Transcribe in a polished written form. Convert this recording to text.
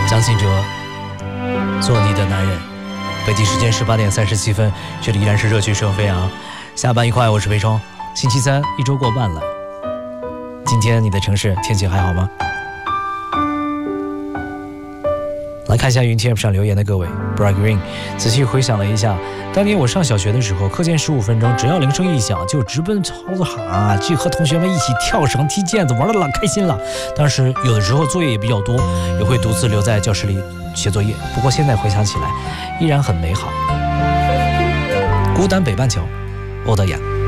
张信哲，做你的男人。北京时间18点37分，这里依然是热血声飞扬。下班愉快，我是裴冲。星期三，一周过半了。今天你的城市天气还好吗？来看一下云 TF 上留言的各位 Bright Green， 仔细回想了一下，当年我上小学的时候，课间15分钟，只要铃声一响就直奔操场去和同学们一起跳绳踢毽子，玩得老开心了。当时有的时候作业也比较多，也会独自留在教室里写作业，不过现在回想起来依然很美好。孤单北半球，欧德雅。